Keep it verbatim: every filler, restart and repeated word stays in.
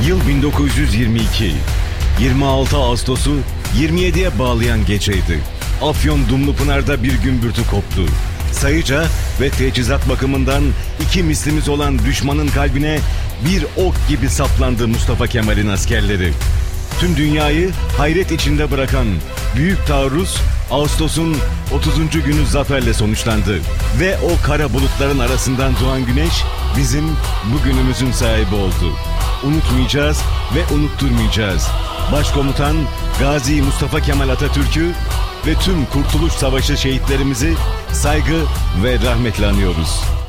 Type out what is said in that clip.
Yıl bin dokuz yüz yirmi iki. yirmi altı Ağustos'u yirmi yediye bağlayan geceydi. Afyon Dumlupınar'da bir gümbürtü koptu. Sayıca ve teçhizat bakımından iki mislimiz olan düşmanın kalbine bir ok gibi saplandı Mustafa Kemal'in askerleri. Tüm dünyayı hayret içinde bırakan büyük taarruz Ağustos'un otuzuncu günü zaferle sonuçlandı. Ve o kara bulutların arasından doğan güneş bizim bugünümüzün sahibi oldu. Unutmayacağız ve unutturmayacağız. Başkomutan Gazi Mustafa Kemal Atatürk'ü ve tüm Kurtuluş Savaşı şehitlerimizi saygı ve rahmetle anıyoruz.